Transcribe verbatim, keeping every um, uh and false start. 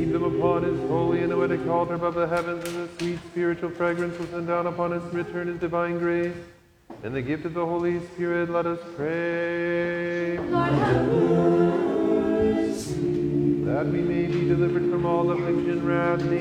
heap them upon his holy and noetic altar above the heavens, and the sweet spiritual fragrance will send down upon us in return his divine grace. And the gift of the Holy Spirit, let us pray. Lord, have mercy. That we may be delivered from all affliction, wrath,